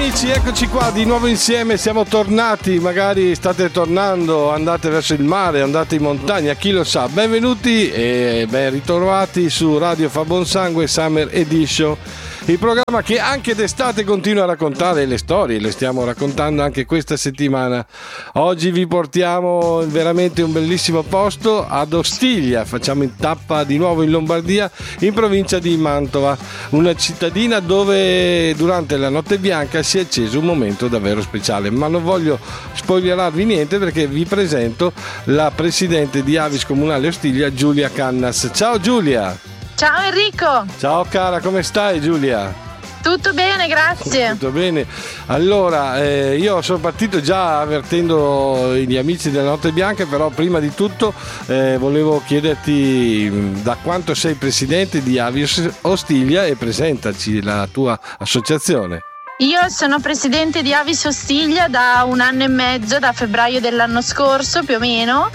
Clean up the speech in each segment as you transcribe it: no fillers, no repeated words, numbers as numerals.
amici, eccoci qua di nuovo insieme, siamo tornati, magari state tornando, andate verso il mare, andate in montagna, chi lo sa. Benvenuti e ben ritrovati su Radio Fa Buon Sangue Summer Edition, il programma che anche d'estate continua a raccontare le storie, le stiamo raccontando anche questa settimana. Oggi vi portiamo veramente un bellissimo posto ad Ostiglia, facciamo in tappa di nuovo in Lombardia, in provincia di Mantova, una cittadina dove durante la notte bianca si è acceso un momento davvero speciale, ma non voglio spoilerarvi niente perché vi presento la presidente di Avis Comunale Ostiglia, Giulia Cannas. Ciao Giulia! Ciao Enrico! Ciao cara, come stai Giulia? Tutto bene, grazie. Tutto bene. Allora, io sono partito già avvertendo gli amici della Notte Bianca, però prima di tutto volevo chiederti da quanto sei presidente di Avis Ostiglia e presentaci la tua associazione. Io sono presidente di Avis Ostiglia da 1 anno e mezzo, da febbraio dell'anno scorso più o meno.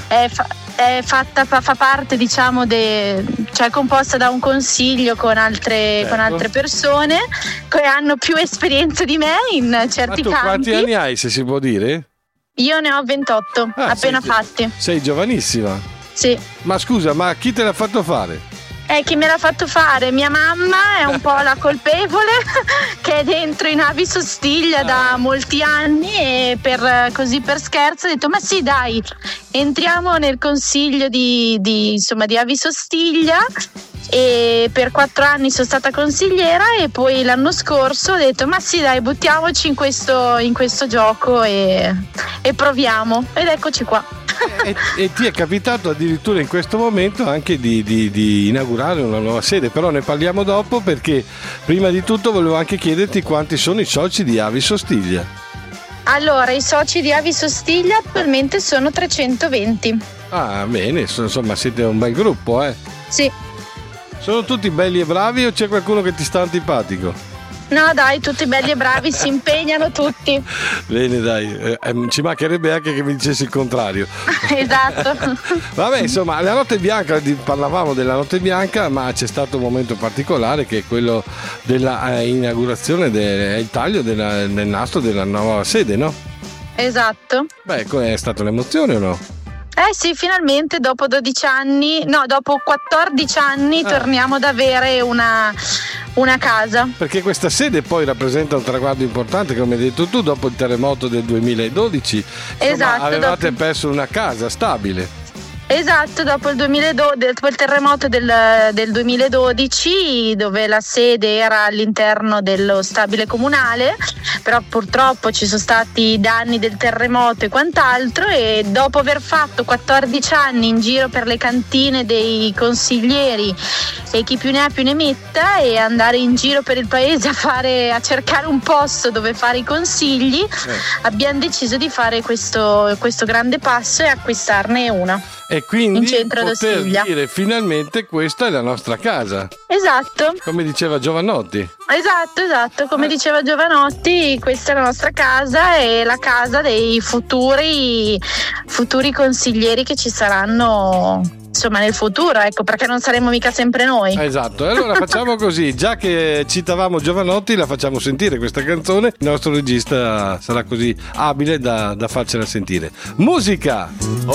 Fa parte, diciamo, cioè composta da un consiglio con altre persone che hanno più esperienza di me in certi campi. Ma tu quanti anni hai, se si può dire? Io ne ho 28, appena fatti. Sei giovanissima. Sì. Ma scusa, ma chi te l'ha fatto fare? Chi me l'ha fatto fare? Mia mamma è un po' la colpevole, che è dentro in Avis Ostiglia da molti anni, e per scherzo ha detto: ma sì, dai, entriamo nel consiglio di Avis Ostiglia. E per 4 anni sono stata consigliera, e poi l'anno scorso ho detto: ma sì, dai, buttiamoci in questo gioco e proviamo, ed eccoci qua. E ti è capitato addirittura in questo momento anche di inaugurare una nuova sede, però ne parliamo dopo, perché prima di tutto volevo anche chiederti quanti sono i soci di Avis Ostiglia. Allora, i soci di Avis Ostiglia attualmente sono 320. Ah, bene, insomma siete un bel gruppo, eh? Sì. Sono tutti belli e bravi o c'è qualcuno che ti sta antipatico? No dai, tutti belli e bravi, si impegnano tutti. Bene dai, ci mancherebbe anche che mi dicessi il contrario. Esatto. Vabbè, insomma, la notte bianca, parlavamo della notte bianca, ma c'è stato un momento particolare che è quello della inaugurazione, il taglio del nastro della nuova sede, no? Esatto. Beh, è stata un'emozione o no? Sì, finalmente dopo 14 anni torniamo ad avere una casa. Perché questa sede poi rappresenta un traguardo importante, come hai detto tu, dopo il terremoto del 2012. Insomma, esatto, avevate perso una casa stabile. Esatto, dopo il terremoto del 2012, dove la sede era all'interno dello stabile comunale, però purtroppo ci sono stati danni del terremoto e quant'altro, e dopo aver fatto 14 anni in giro per le cantine dei consiglieri e chi più ne ha più ne metta, e andare in giro per il paese a cercare un posto dove fare i consigli, abbiamo deciso di fare questo grande passo e acquistarne una. E quindi in centro poter d'Ostiglia. dire finalmente questa è la nostra casa. Esatto. Come diceva Giovanotti. Esatto, come diceva Giovanotti, questa è la nostra casa e la casa dei futuri consiglieri che ci saranno, insomma, nel futuro, ecco, perché non saremo mica sempre noi. Esatto, allora facciamo così, già che citavamo Giovanotti, la facciamo sentire questa canzone, il nostro regista sarà così abile da farcela sentire. Musica!